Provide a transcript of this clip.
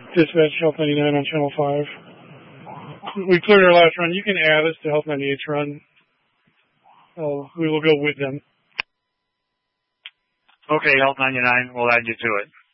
Dispatch Health 99 on Channel 5. We cleared our last run. You can add us to Health 98's run. We will go with them. Okay, Health 99, we'll add you to it.